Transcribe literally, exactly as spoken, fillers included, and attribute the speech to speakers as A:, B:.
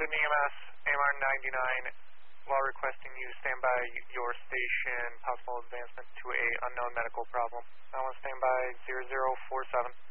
A: Newton E M S, A M R ninety-nine, while requesting you stand by your station, possible advancement to a unknown medical problem. I want to stand by zero zero four seven.